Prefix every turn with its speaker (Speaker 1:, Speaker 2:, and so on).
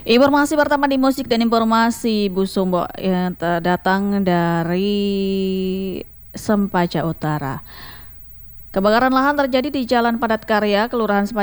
Speaker 1: Informasi pertama di musik dan informasi Bu Sumbo yang datang dari Sempaja Utara. Kebakaran lahan terjadi di Jalan Padat Karya, Kelurahan Sempaja